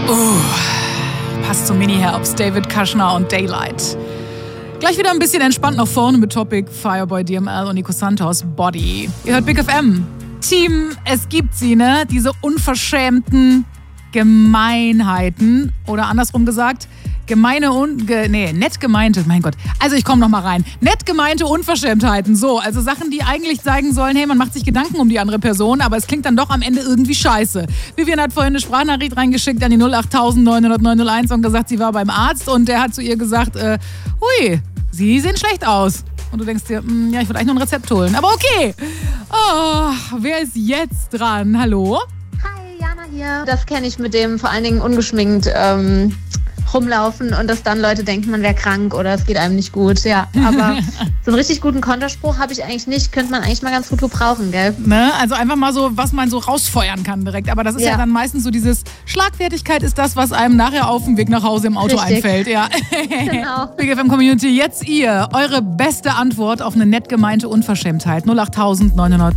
Passt zum Mini-Herbst, David Kushner und Daylight. Gleich wieder ein bisschen entspannt nach vorne mit Topic Fireboy DML und Nico Santos, Body. Ihr hört Big FM. Team, es gibt sie, ne? Diese unverschämten Gemeinheiten. Oder andersrum gesagt, nett gemeinte, mein Gott. Also ich komme nochmal rein. Nett gemeinte Unverschämtheiten. So, also Sachen, die eigentlich zeigen sollen, hey, man macht sich Gedanken um die andere Person, aber es klingt dann doch am Ende irgendwie scheiße. Vivian hat vorhin eine Sprachnachricht reingeschickt an die 08000 900 901 und gesagt, sie war beim Arzt und der hat zu ihr gesagt, hui, Sie sehen schlecht aus. Und du denkst dir, ja, ich würde eigentlich nur ein Rezept holen. Aber okay. Oh, wer ist jetzt dran? Hallo? Hi, Jana hier. Das kenne ich mit dem vor allen Dingen ungeschminkt rumlaufen und dass dann Leute denken, man wäre krank oder es geht einem nicht gut. Ja, aber so einen richtig guten Konterspruch habe ich eigentlich nicht. Könnte man eigentlich mal ganz gut gebrauchen, gell? Ne? Also einfach mal so, was man so rausfeuern kann direkt. Aber das ist ja dann meistens so dieses Schlagfertigkeit ist das, was einem nachher auf dem Weg nach Hause im Auto einfällt. Ja. Genau. Big FM Community, jetzt ihr. Eure beste Antwort auf eine nett gemeinte Unverschämtheit. 08000 900